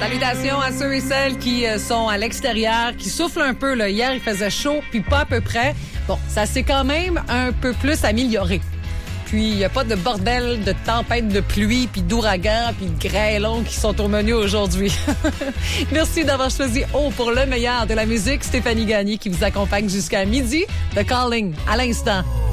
Salutations à ceux et celles qui sont à l'extérieur, qui soufflent un peu. Là. Hier, il faisait chaud, puis pas à peu près. Bon, ça s'est quand même un peu plus amélioré. Puis, il n'y a pas de bordel de tempête de pluie, puis d'ouragan, puis de grêlons qui sont au menu aujourd'hui. Merci d'avoir choisi O pour le meilleur de la musique. Stéphanie Gagné qui vous accompagne jusqu'à midi. The Calling, à l'instant.